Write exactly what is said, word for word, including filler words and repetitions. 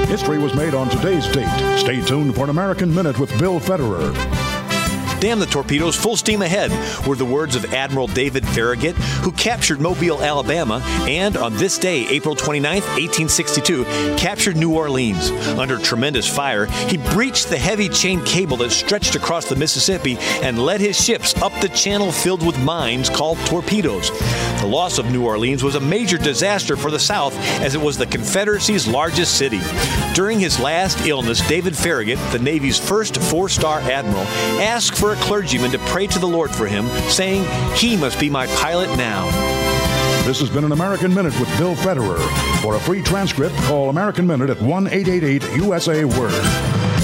History was made on today's date. Stay tuned for an American Minute with Bill Federer. Damn the torpedoes, full steam ahead, were the words of Admiral David Farragut, who captured Mobile, Alabama, and on this day, April twenty-ninth, eighteen sixty-two, captured New Orleans. Under tremendous fire, he breached the heavy chain cable that stretched across the Mississippi and led his ships up the channel filled with mines called torpedoes. The loss of New Orleans was a major disaster for the South, as it was the Confederacy's largest city. During his last illness, David Farragut, the Navy's first four-star admiral, asked for a clergyman to pray to the Lord for him, saying, "He must be my pilot now." This has been an American Minute with Bill Federer. For a free transcript, call American Minute at one eight eight eight U S A Word.